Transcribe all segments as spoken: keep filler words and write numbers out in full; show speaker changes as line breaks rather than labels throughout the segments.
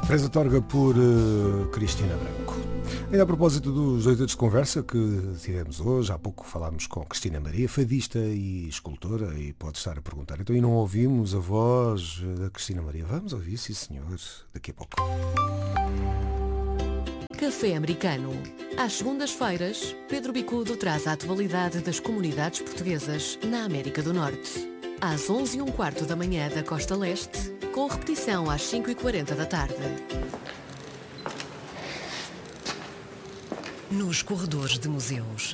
Presa Torga por uh, Cristina Branco. Ainda a propósito dos dois dedos de conversa que tivemos hoje, há pouco falámos com Cristina Maria, fadista e escultora, e pode estar a perguntar, então e não ouvimos a voz da Cristina Maria? Vamos ouvir, sim senhor, daqui a pouco.
Café Americano. Às segundas-feiras, Pedro Bicudo traz a atualidade das comunidades portuguesas na América do Norte. Às onze e um quarto da manhã da Costa Leste, com repetição às cinco e quarenta da tarde. Nos corredores de museus.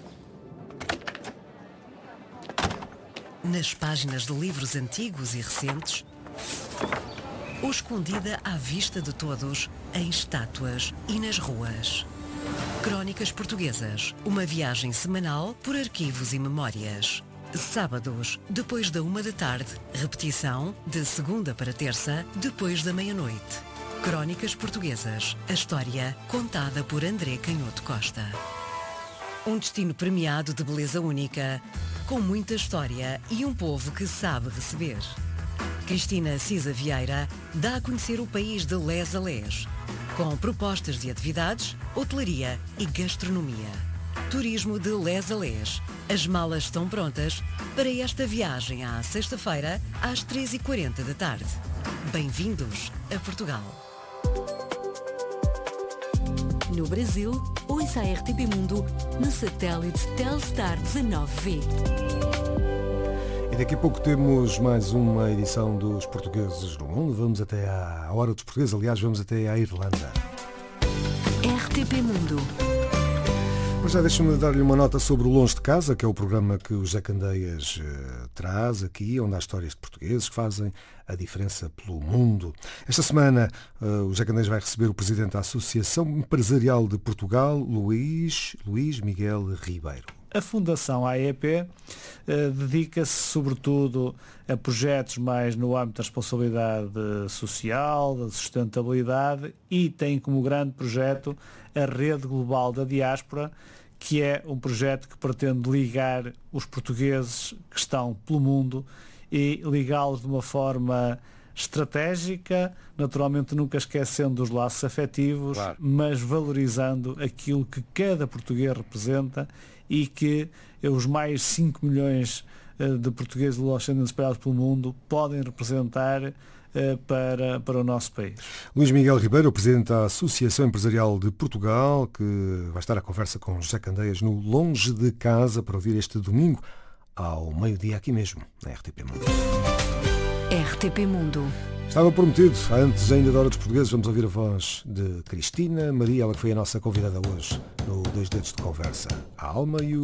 Nas páginas de livros antigos e recentes. Ou escondida à vista de todos em estátuas e nas ruas. Crónicas Portuguesas. Uma viagem semanal por arquivos e memórias. Sábados, depois da uma da tarde. Repetição, de segunda para terça, depois da meia-noite. Crónicas Portuguesas. A história contada por André Canhoto Costa. Um destino premiado de beleza única, com muita história e um povo que sabe receber. Cristina Cisa Vieira dá a conhecer o país de les a les, com propostas de atividades, hotelaria e gastronomia. Turismo de les a les. As malas estão prontas para esta viagem à sexta-feira às três e quarenta da tarde. Bem-vindos a Portugal. No Brasil, ouça a R T P Mundo no satélite Telstar dezanove V.
E daqui a pouco temos mais uma edição dos Portugueses no Mundo. Vamos até à Hora dos Portugueses, aliás, vamos até à Irlanda.
R T P Mundo.
Mas já deixa-me dar-lhe uma nota sobre o Longe de Casa, que é o programa que o José Candeias uh, traz aqui, onde há histórias de portugueses que fazem a diferença pelo mundo. Esta semana uh, o José Candeias vai receber o presidente da Associação Empresarial de Portugal, Luís, Luís Miguel Ribeiro.
A Fundação A E P uh, dedica-se sobretudo a projetos mais no âmbito da responsabilidade social, da sustentabilidade, e tem como grande projeto a Rede Global da Diáspora, que é um projeto que pretende ligar os portugueses que estão pelo mundo e ligá-los de uma forma estratégica, naturalmente nunca esquecendo os laços afetivos, claro, mas valorizando aquilo que cada português representa e que os mais cinco milhões de portugueses ascendentes espalhados pelo mundo podem representar para, para o nosso país.
Luís Miguel Ribeiro, o presidente da Associação Empresarial de Portugal, que vai estar à conversa com José Candeias no Longe de Casa para ouvir este domingo ao meio-dia aqui mesmo, na R T P Mundo.
R T P Mundo.
Estava prometido, antes ainda da Hora dos Portugueses, vamos ouvir a voz de Cristina Maria, ela que foi a nossa convidada hoje no Dois Dedos de Conversa. A alma e o